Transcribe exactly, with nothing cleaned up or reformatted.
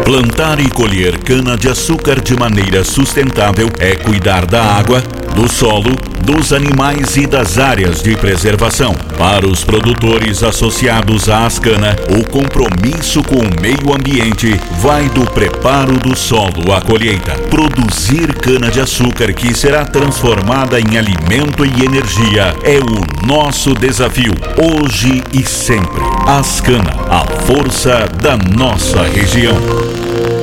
Plantar e colher cana-de-açúcar de maneira sustentável é cuidar da água, do solo, dos animais e das áreas de preservação. Para os produtores associados à Ascana, o compromisso com o meio ambiente vai do preparo do solo à colheita. Produzir cana-de-açúcar que será transformada em alimento e energia é o nosso desafio, hoje e sempre. Ascana, a força da nossa região.